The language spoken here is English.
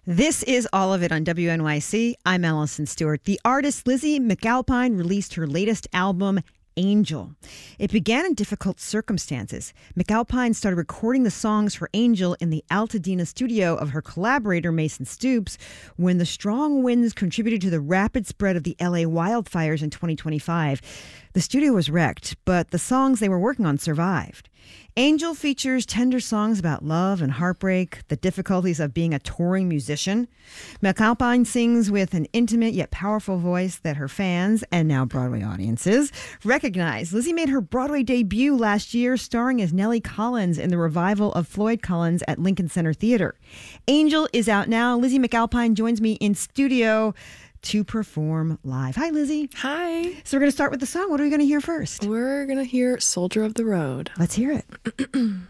This is All of It on WNYC. I'm Allison Stewart. The artist Lizzie McAlpine released her latest album, Angel. It began in difficult circumstances. McAlpine started recording the songs for Angel in the Altadena studio of her collaborator Mason Stoops when the strong winds contributed to the rapid spread of the LA wildfires in 2025. The studio was wrecked, but the songs they were working on survived. Angel features tender songs about love and heartbreak, the difficulties of being a touring musician. McAlpine sings with an intimate yet powerful voice that her fans, and now Broadway audiences, recognize. Lizzie made her Broadway debut last year, starring as Nellie Collins in the revival of Floyd Collins at Lincoln Center Theater. Angel is out now. Lizzie McAlpine joins me in studio to perform live. Hi, Lizzie. Hi. So we're going to start with the song. What are we going to hear first? We're going to hear Soldier of the Road. Let's hear it.